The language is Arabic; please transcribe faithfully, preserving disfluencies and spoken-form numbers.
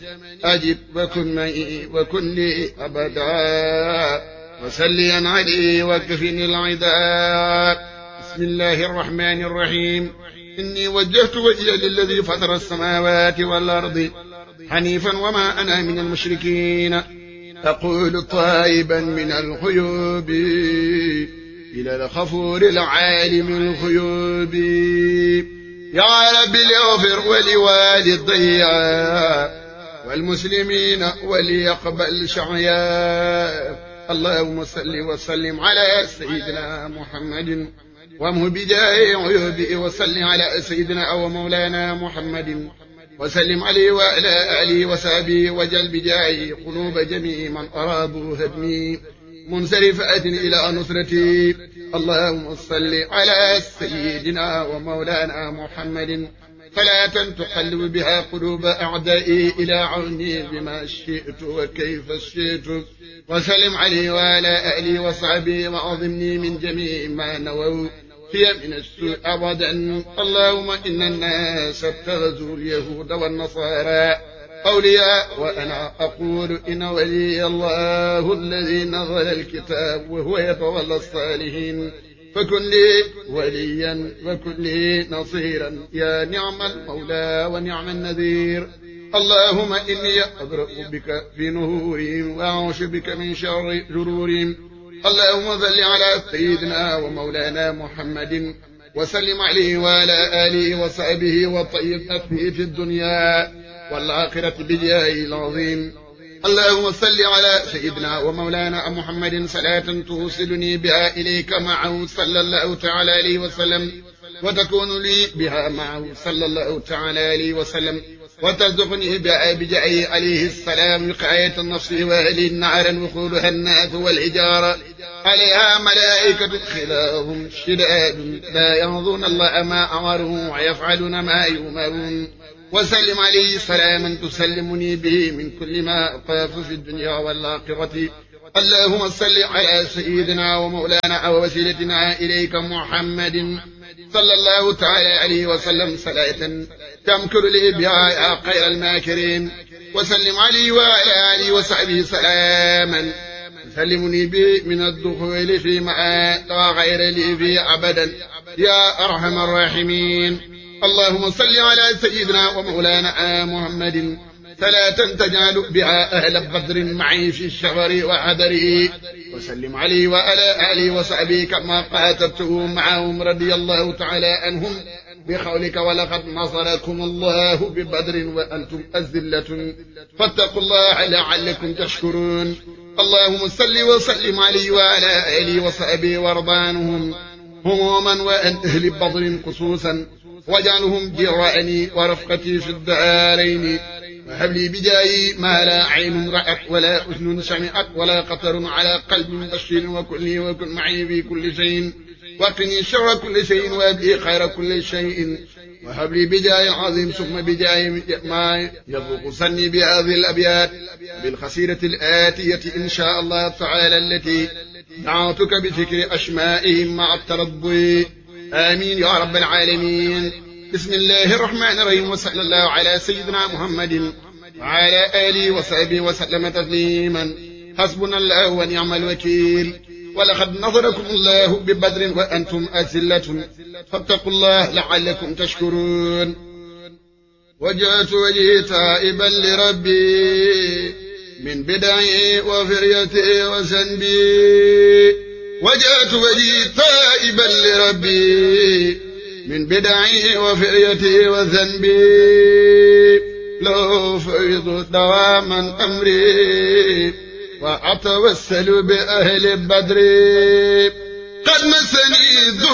أجب وكن معي وكن لي أبدا وسليا عليه وكفني العداء. بسم الله الرحمن الرحيم. إني وجهت وجهي للذي فطر السماوات والأرض حنيفا وما أنا من المشركين. أقول طائبا من الغيوب إلى الغفور العالم الغيوب. يا رب اغفر ولوالدي والمسلمين وليقبل شعيا. اللهم صل وسلم على سيدنا محمد وامه بجاه عيوبه، وصل على سيدنا ومولانا محمد وسلم عليه وعلى آله وصحبه، وجل بجاهه قلوب جميع من أرادوا هدمي منصرفات إلى نصرتي. اللهم صل على سيدنا ومولانا محمد صلاة تقلب بها قلوب أعدائي إلى عوني بما شئت وكيف شئت، وسلم عليه وعلى آله وصحبه، وأعظمني من جميع ما نووا في من السوء أبدا. اللهم إن الناس اتخذوا اليهود والنصارى أولياء، وأنا أقول إن ولي الله الذي نزل الكتاب وهو يتولى الصالحين، فكن لي وليا وكن لي نصيرا يا نعم المولى ونعم النذير. اللهم إني أبرأ بك في نهورهم وأعوذ بك من شر شرورهم. اللهم صل على سيدنا ومولانا محمد وسلم عليه وعلى آله وصحبه وطيب نفسه في الدنيا والآخرة بجاهه العظيم. اللهم صل على سيدنا ومولانا محمد صلاة توصلني بها إليك معه صلى الله تعالى عليه وسلم، وتكون لي بها معه صلى الله تعالى عليه وسلم، وترزقني بها بجاهه عليه السلام وقاية النفس وأهل النار وقودها الناس والحجارة عليها ملائكة خلاهم شداد لا ينظرون الله ما أمرهم ويفعلون ما يؤمرون. وسلم عليه سلاما تسلمني به من كل ما أخاف في الدنيا والآخرة. اللهم صل على سيدنا ومولانا ووسيلتنا إليك محمد صلى الله تعالى عليه وسلم صلاة تمكر لي بها يا خير الماكرين. وسلم عليه وعلى آله وصحبه سلاما سلمني به من الدخول فيما لا غير لي فيه أبدا يا أرحم الراحمين. اللهم صل على سيدنا ومولانا محمد صلاة تجعل بها أهل بدر معي في الشغر وحذره. وسلم عليه وعلى آله وصحبه كما قاتلته معهم رضي الله تعالى عنهم بقولك ولقد نصركم الله ببدر وأنتم أذلة فاتقوا الله لعلكم تشكرون. اللهم صل وسلم عليه وعلى آله وصحبه وارضانهم هموما وأن أهل بدر خصوصا، واجعلهم جيراني ورفقتي في الدارين، وهب لي بجاهي ما لا عين رأت ولا أذن سمعت ولا قطر على قلب بشير، وكن لي وكن معي في كل شيء، وقني شر كل شيء وهب لي خير كل شيء، وهب لي بجاه العظيم ثم بجاه ما يفوق سني بهذه الأبيات بالخسيرة الآتية إن شاء الله تعالى التي دعوتك بذكر أسمائهم مع الترضي. آمين يا رب العالمين. بسم الله الرحمن الرحيم. وصلى الله على سيدنا محمد وعلى آله وصحبه وسلم تسليما. حسبنا الله ونعم الوكيل. ولقد نصركم الله ببدر وأنتم أذلة فاتقوا الله لعلكم تشكرون. وجهت وجهي تائبا لربي من بدعي وفريتي وذنبي. وجهت وجهي تائبا لربي من بدعي وفريتي وذنبي. لو فيض دواما أمري وأتوسل بأهل بدر قد مسني